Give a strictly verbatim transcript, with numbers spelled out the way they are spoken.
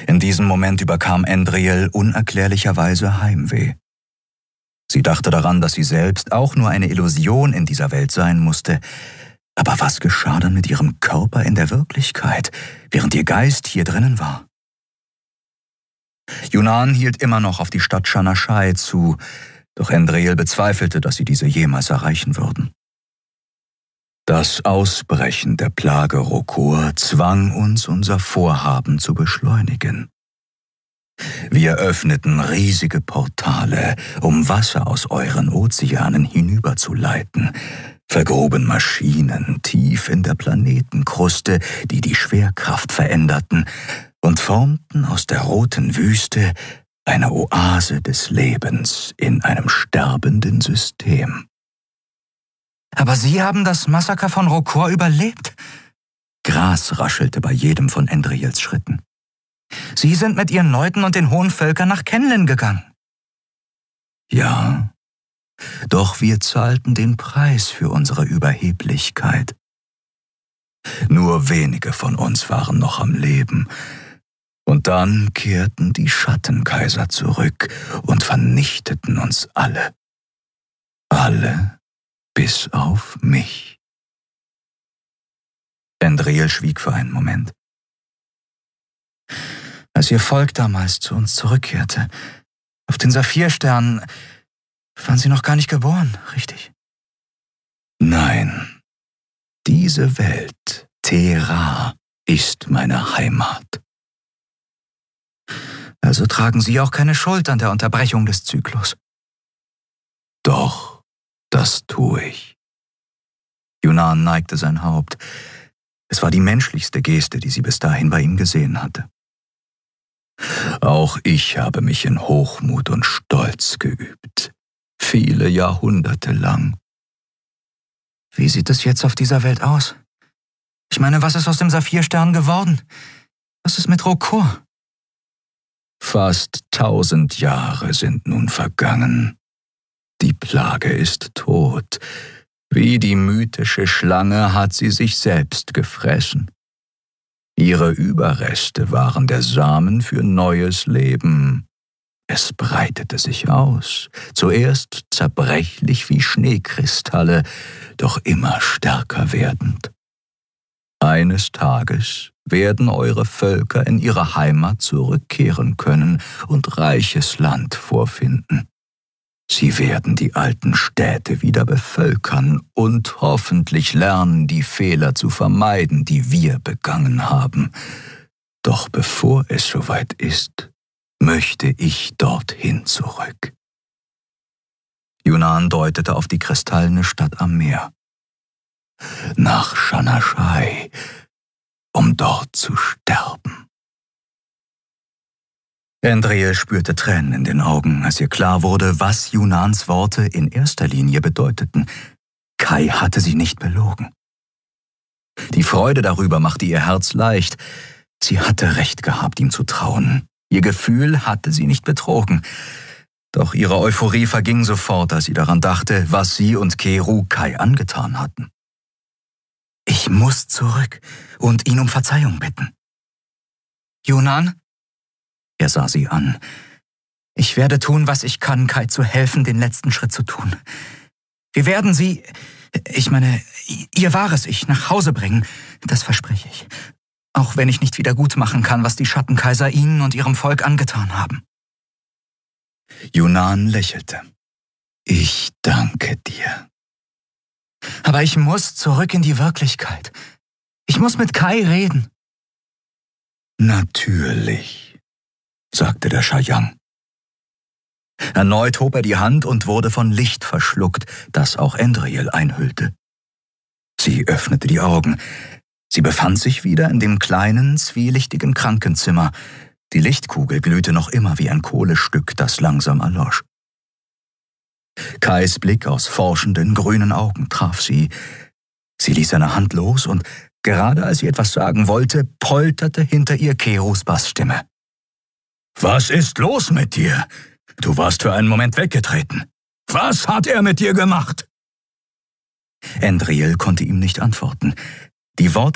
In diesem Moment überkam Endriel unerklärlicherweise Heimweh. Sie dachte daran, dass sie selbst auch nur eine Illusion in dieser Welt sein musste. Aber was geschah dann mit ihrem Körper in der Wirklichkeit, während ihr Geist hier drinnen war? Yunan hielt immer noch auf die Stadt Shanaschai zu, doch Endriel bezweifelte, dass sie diese jemals erreichen würden. Das Ausbrechen der Plage Rokor zwang uns, unser Vorhaben zu beschleunigen. Wir öffneten riesige Portale, um Wasser aus euren Ozeanen hinüberzuleiten, vergruben Maschinen tief in der Planetenkruste, die die Schwerkraft veränderten, und formten aus der roten Wüste eine Oase des Lebens in einem sterbenden System. Aber Sie haben das Massaker von Rokor überlebt? Gras raschelte bei jedem von Endriels Schritten. Sie sind mit Ihren Leuten und den hohen Völkern nach Kenlen gegangen. Ja, doch wir zahlten den Preis für unsere Überheblichkeit. Nur wenige von uns waren noch am Leben. Und dann kehrten die Schattenkaiser zurück und vernichteten uns alle. Alle bis auf mich. Endriel schwieg für einen Moment. Als Ihr Volk damals zu uns zurückkehrte, auf den Saphirstern, waren Sie noch gar nicht geboren, richtig? Nein, diese Welt, Terra, ist meine Heimat. Also tragen Sie auch keine Schuld an der Unterbrechung des Zyklus. Doch, das tue ich. Yunan neigte sein Haupt. Es war die menschlichste Geste, die sie bis dahin bei ihm gesehen hatte. Auch ich habe mich in Hochmut und Stolz geübt. Viele Jahrhunderte lang. Wie sieht es jetzt auf dieser Welt aus? Ich meine, was ist aus dem Saphirstern geworden? Was ist mit Rokor? Fast tausend Jahre sind nun vergangen. Die Plage ist tot. Wie die mythische Schlange hat sie sich selbst gefressen. Ihre Überreste waren der Samen für neues Leben. Es breitete sich aus, zuerst zerbrechlich wie Schneekristalle, doch immer stärker werdend. Eines Tages werden eure Völker in ihre Heimat zurückkehren können und reiches Land vorfinden. Sie werden die alten Städte wieder bevölkern und hoffentlich lernen, die Fehler zu vermeiden, die wir begangen haben. Doch bevor es soweit ist, möchte ich dorthin zurück. Yunan deutete auf die kristallene Stadt am Meer. Nach Shanaschai, um dort zu sterben. Endriel spürte Tränen in den Augen, als ihr klar wurde, was Yunans Worte in erster Linie bedeuteten. Kai hatte sie nicht belogen. Die Freude darüber machte ihr Herz leicht. Sie hatte recht gehabt, ihm zu trauen. Ihr Gefühl hatte sie nicht betrogen. Doch ihre Euphorie verging sofort, als sie daran dachte, was sie und Keru Kai angetan hatten. Ich muss zurück und ihn um Verzeihung bitten. Yunan? Er sah sie an. Ich werde tun, was ich kann, Kai zu helfen, den letzten Schritt zu tun. Wir werden sie, ich meine, ihr wahres Ich nach Hause bringen, das verspreche ich. Auch wenn ich nicht wieder gut machen kann, was die Schattenkaiser ihnen und ihrem Volk angetan haben. Yunan lächelte. Ich danke dir. Aber ich muss zurück in die Wirklichkeit. Ich muss mit Kai reden. Natürlich, sagte der Shayang. Erneut hob er die Hand und wurde von Licht verschluckt, das auch Endriel einhüllte. Sie öffnete die Augen. Sie befand sich wieder in dem kleinen, zwielichtigen Krankenzimmer. Die Lichtkugel glühte noch immer wie ein Kohlestück, das langsam erlosch. Kais Blick aus forschenden, grünen Augen traf sie. Sie ließ seine Hand los und, gerade als sie etwas sagen wollte, polterte hinter ihr Kerus Bassstimme. »Was ist los mit dir? Du warst für einen Moment weggetreten. Was hat er mit dir gemacht?« Endriel konnte ihm nicht antworten. Die Worte